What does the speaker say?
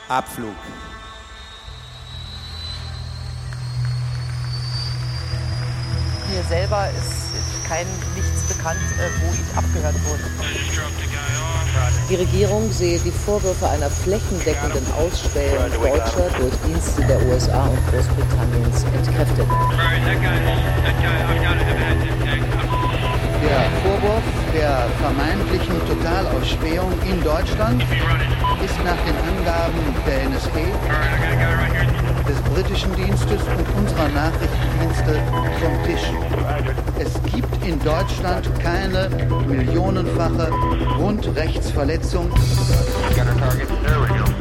Abflug. Mir selber ist nichts bekannt, wo ich abgehört wurde. Die Regierung sehe die Vorwürfe einer flächendeckenden Ausspähung Deutscher durch Dienste der USA und Großbritanniens entkräftet. Der Vorwurf der vermeintlichen Totalausspähung in Deutschland ist nach den Angaben der NSA, des britischen Dienstes und unserer Nachrichtendienste vom Tisch. Es gibt in Deutschland keine millionenfache Grundrechtsverletzung.